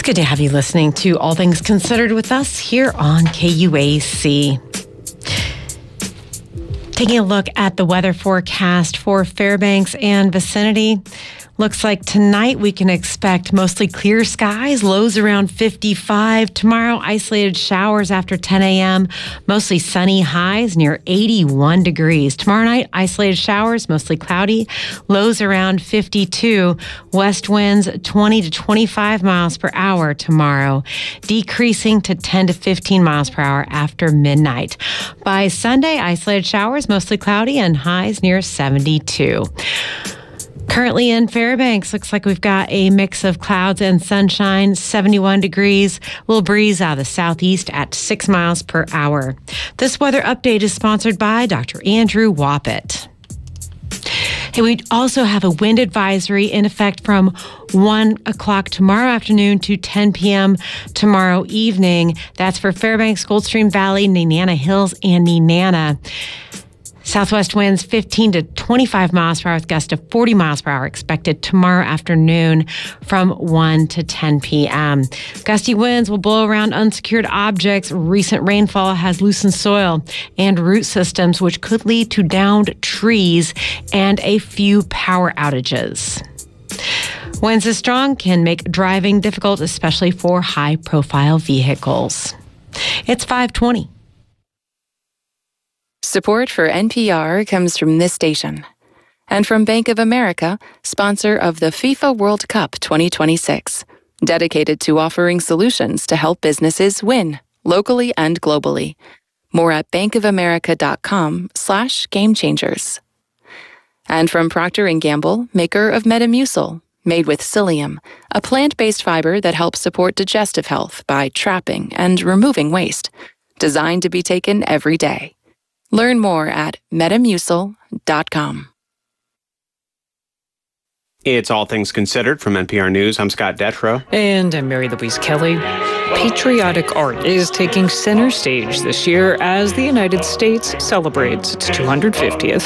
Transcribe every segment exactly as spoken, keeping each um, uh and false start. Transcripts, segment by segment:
good to have you listening to All Things Considered with us here on K U A C. Taking a look at the weather forecast for Fairbanks and vicinity. Looks like tonight we can expect mostly clear skies, lows around fifty-five. Tomorrow, isolated showers after ten a.m., mostly sunny, highs near eighty-one degrees. Tomorrow night, isolated showers, mostly cloudy, lows around fifty-two. West winds twenty to twenty-five miles per hour tomorrow, decreasing to ten to fifteen miles per hour after midnight. By Sunday, isolated showers, mostly cloudy, and highs near seventy-two. Currently in Fairbanks, looks like we've got a mix of clouds and sunshine, seventy-one degrees, a little breeze out of the southeast at six miles per hour. This weather update is sponsored by Doctor Andrew Woppett. Hey, we also have a wind advisory in effect from one o'clock tomorrow afternoon to ten p.m. tomorrow evening. That's for Fairbanks, Goldstream Valley, Nenana Hills, and Nenana. Southwest winds fifteen to twenty-five miles per hour with gusts of forty miles per hour expected tomorrow afternoon from one to ten p.m. Gusty winds will blow around unsecured objects. Recent rainfall has loosened soil and root systems, which could lead to downed trees and a few power outages. Winds as strong can make driving difficult, especially for high-profile vehicles. It's five twenty. Support for N P R comes from this station and from Bank of America, sponsor of the FIFA World Cup twenty twenty-six, dedicated to offering solutions to help businesses win locally and globally. More at bankofamerica.com slash game changers. And from Procter and Gamble, maker of Metamucil, made with psyllium, a plant-based fiber that helps support digestive health by trapping and removing waste, designed to be taken every day. Learn more at metamucil dot com. It's All Things Considered from N P R News. I'm Scott Detrow. And I'm Mary Louise Kelly. Patriotic art is taking center stage this year as the United States celebrates its two hundred fiftieth.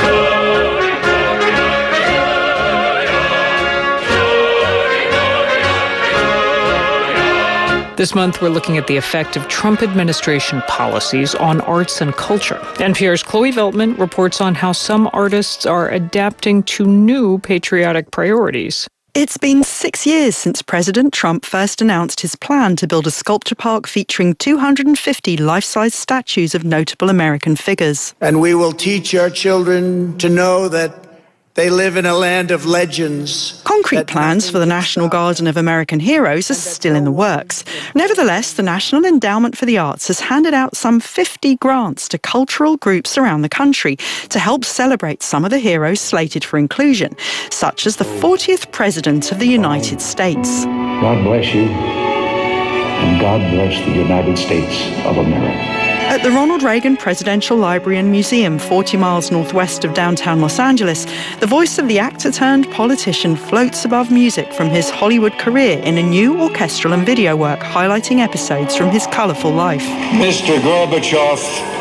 This month, we're looking at the effect of Trump administration policies on arts and culture. N P R's Chloe Veltman reports on how some artists are adapting to new patriotic priorities. It's been six years since President Trump first announced his plan to build a sculpture park featuring two hundred fifty life-size statues of notable American figures. And we will teach our children to know that they live in a land of legends. Concrete plans for the National Garden of American Heroes are still in the works. Nevertheless, the National Endowment for the Arts has handed out some fifty grants to cultural groups around the country to help celebrate some of the heroes slated for inclusion, such as the fortieth President of the United States. God bless you, and God bless the United States of America. At the Ronald Reagan Presidential Library and Museum, forty miles northwest of downtown Los Angeles, the voice of the actor-turned-politician floats above music from his Hollywood career in a new orchestral and video work highlighting episodes from his colorful life. Mister Gorbachev,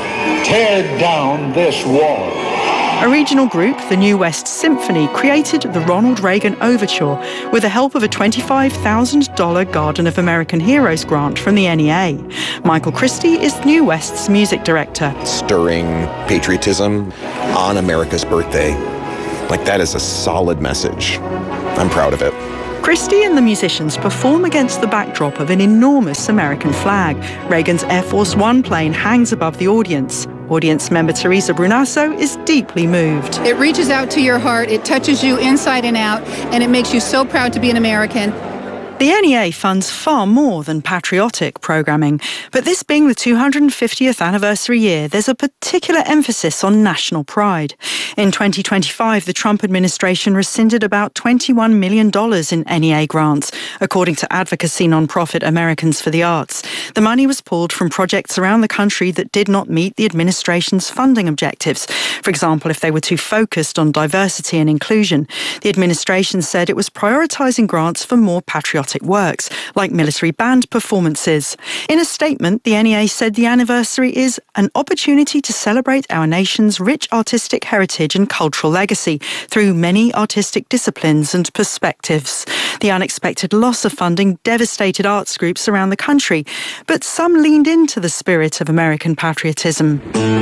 tear down this wall. A regional group, the New West Symphony, created the Ronald Reagan Overture with the help of a twenty-five thousand dollars Garden of American Heroes grant from the N E A. Michael Christie is New West's music director. Stirring patriotism on America's birthday. Like, that is a solid message. I'm proud of it. Christie and the musicians perform against the backdrop of an enormous American flag. Reagan's Air Force One plane hangs above the audience. Audience member Teresa Brunasso is deeply moved. It reaches out to your heart, it touches you inside and out, and it makes you so proud to be an American. The N E A funds far more than patriotic programming, but this being the two hundred fiftieth anniversary year, there's a particular emphasis on national pride. In twenty twenty-five, the Trump administration rescinded about twenty-one million dollars in N E A grants, according to advocacy nonprofit Americans for the Arts. The money was pulled from projects around the country that did not meet the administration's funding objectives. For example, if they were too focused on diversity and inclusion. The administration said it was prioritizing grants for more patriotic patriotic works, like military band performances. In a statement, the N E A said the anniversary is an opportunity to celebrate our nation's rich artistic heritage and cultural legacy through many artistic disciplines and perspectives. The unexpected loss of funding devastated arts groups around the country, but some leaned into the spirit of American patriotism.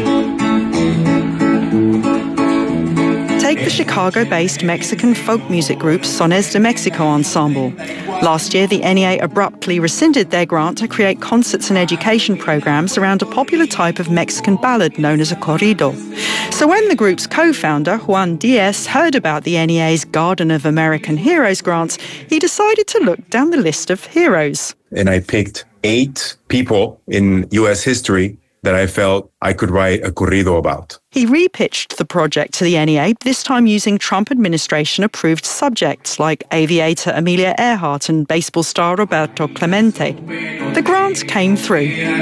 Take the Chicago-based Mexican folk music group Sones de Mexico Ensemble. Last year, the N E A abruptly rescinded their grant to create concerts and education programs around a popular type of Mexican ballad known as a corrido. So when the group's co-founder, Juan Diaz, heard about the N E A's Garden of American Heroes grants, he decided to look down the list of heroes. And I picked eight people in U S history that I felt I could write a corrido about. He repitched the project to the N E A, this time using Trump administration-approved subjects like aviator Amelia Earhart and baseball star Roberto Clemente. The grant came through.